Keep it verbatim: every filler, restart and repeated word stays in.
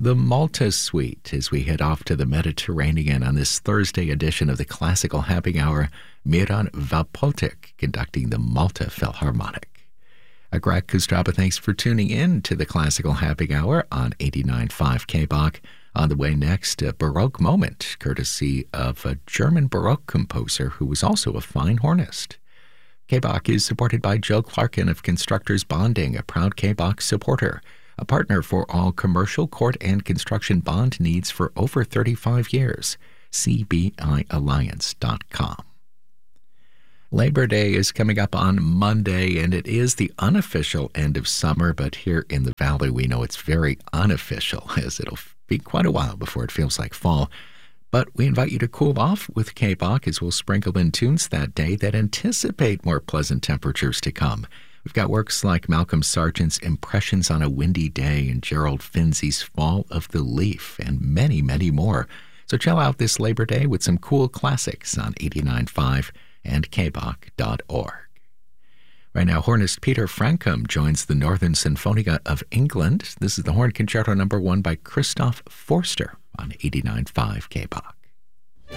the Malta Suite as we head off to the Mediterranean on this Thursday edition of the Classical Happy Hour. Miran Valpotic conducting the Malta Philharmonic. Greg Kostraba, thanks for tuning in to the Classical Happy Hour on eighty-nine point five K B O C. On the way next, a Baroque moment, courtesy of a German Baroque composer who was also a fine hornist. K B O C is supported by Joe Clarkin of Constructors Bonding, a proud K B O C supporter, a partner for all commercial, court, and construction bond needs for over thirty-five years. C B I alliance dot com. Labor Day is coming up on Monday, and it is the unofficial end of summer, but here in the Valley we know it's very unofficial, as it'll be quite a while before it feels like fall. But we invite you to cool off with K B O C as we'll sprinkle in tunes that day that anticipate more pleasant temperatures to come. We've got works like Malcolm Sargent's Impressions on a Windy Day and Gerald Finzi's Fall of the Leaf, and many, many more. So chill out this Labor Day with some cool classics on eighty-nine point five and K B O C dot org. Right now, hornist Peter Francombe joins the Northern Sinfonia of England. This is the Horn Concerto Number One by Christoph Forster on eighty-nine point five K B O C.